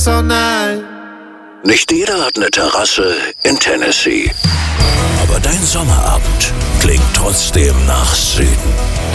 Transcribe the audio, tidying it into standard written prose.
Texas all night. Nicht jeder hat eine Terrasse in Tennessee. Aber dein Sommerabend klingt trotzdem nach Süden.